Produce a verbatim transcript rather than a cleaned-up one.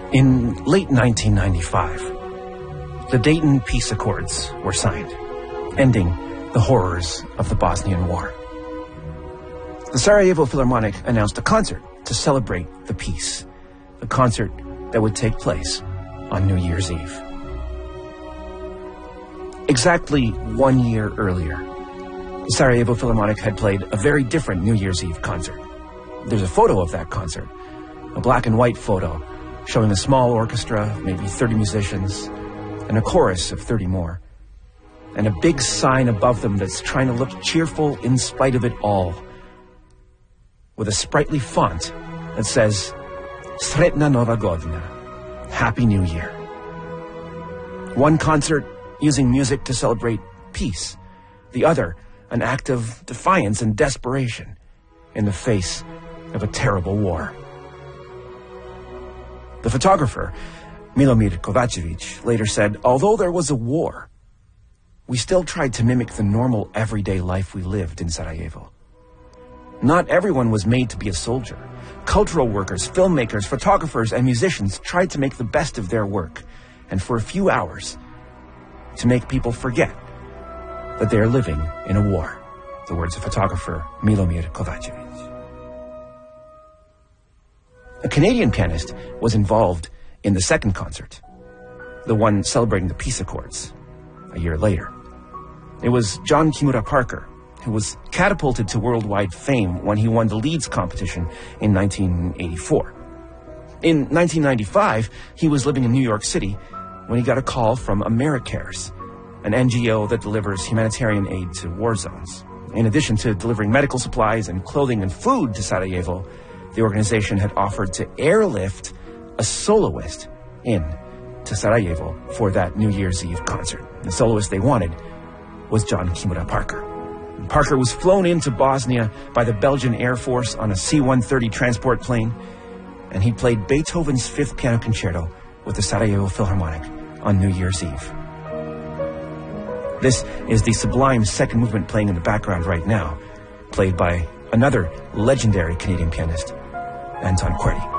In late nineteen ninety-five, the Dayton Peace Accords were signed, ending the horrors of the Bosnian War. The Sarajevo Philharmonic announced a concert to celebrate the peace, a concert that would take place on New Year's Eve. Exactly one year earlier, the Sarajevo Philharmonic had played a very different New Year's Eve concert. There's a photo of that concert, a black and white photo showing a small orchestra, maybe thirty musicians, and a chorus of thirty more, and a big sign above them that's trying to look cheerful in spite of it all, with a sprightly font that says, Sretna Nova Godina, Happy New Year. One concert using music to celebrate peace, the other an act of defiance and desperation in the face of a terrible war. The photographer, Milomir Kovacevic, later said, although there was a war, we still tried to mimic the normal everyday life we lived in Sarajevo. Not everyone was made to be a soldier. Cultural workers, filmmakers, photographers, and musicians tried to make the best of their work, and for a few hours, to make people forget that they are living in a war. The words of photographer Milomir Kovacevic. A Canadian pianist was involved in the second concert, the one celebrating the peace accords, a year later. It was John Kimura Parker, who was catapulted to worldwide fame when he won the Leeds competition in nineteen eighty-four. In nineteen ninety-five, he was living in New York City when he got a call from AmeriCares, an N G O that delivers humanitarian aid to war zones. In addition to delivering medical supplies and clothing and food to Sarajevo, the organization had offered to airlift a soloist in to Sarajevo for that New Year's Eve concert. The soloist they wanted was John Kimura Parker. Parker was flown into Bosnia by the Belgian Air Force on a C one thirty transport plane, and he played Beethoven's Fifth Piano Concerto with the Sarajevo Philharmonic on New Year's Eve. This is the sublime second movement playing in the background right now, played by another legendary Canadian pianist, Anton Coerdy.